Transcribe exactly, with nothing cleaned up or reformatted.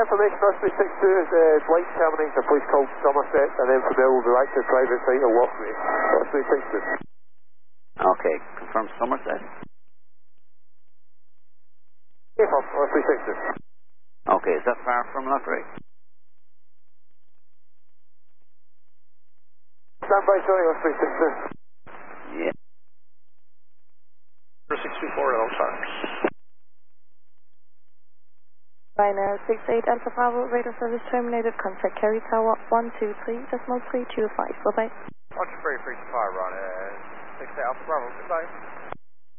information, Osprey six two is uh, flight terminates a place called Somerset, and then from there we'll go back to the private site of Walkway. Osprey six two. Okay, confirm Somerset. Yeah, Osprey six two. Okay, is that far from Lottery? Stand by, sorry, Osprey six two. Yeah. six two four, L star. Ryanair six eight Alpha Bravo, radar service terminated, contact Kerry Tower one two three decimal three two five, bye bye. one two three three two five, Ryanair six eight Alpha Bravo, goodbye.